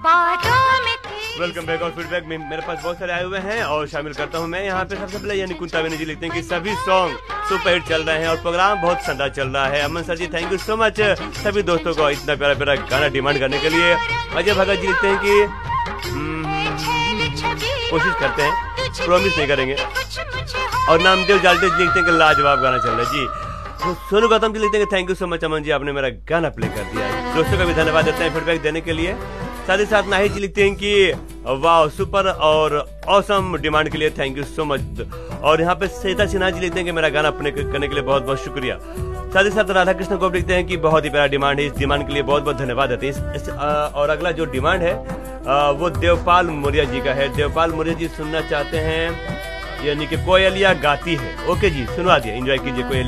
Welcome back और feedback में मेरे पास बहुत सारे आए हुए हैं और शामिल करता हूं मैं यहाँ पे। सबसे पहले यानी कुंता बेनी जी लिखते हैं कि सभी सॉन्ग सुपर हिट चल रहे हैं और प्रोग्राम बहुत शानदार चल रहा है। अमन sir ji thank you so much सभी दोस्तों को इतना प्यारा प्यारा गाना डिमांड करने के लिए। अजय भगत जी लिखते हैं कि कोशिश करते हैं, प्रॉमिस नहीं करेंगे। और नामदेव जालटे जी लिखते हैं कि लाजवाब गाना चल रहा है जी। तो सोनू गौतम जी लिखते हैं कि thank you so much Aman ji, आपने मेरा गाना प्ले कर दिया है। दोस्तों का भी धन्यवाद देते हैं फीडबैक देने के लिए। साथ ही साथ नाहिद जी लिखते हैं कि वाह सुपर और ऑसम डिमांड के लिए थैंक यू सो मच। और यहाँ पे सीता सिन्हा जी लिखते हैं कि मेरा गाना अपने करने के लिए बहुत बहुत शुक्रिया। साथ ही साथ राधा कृष्ण गोप लिखते हैं कि बहुत ही प्यारा डिमांड है, इस डिमांड के लिए बहुत बहुत धन्यवाद देते हैं। और अगला जो डिमांड है वो देवपाल मौर्य जी का है। देवपाल मौर्य जी सुनना चाहते हैं यानी कि कोयलिया गाती है। ओके जी, सुनवा दिए, एंजॉय कीजिए कोयलिया।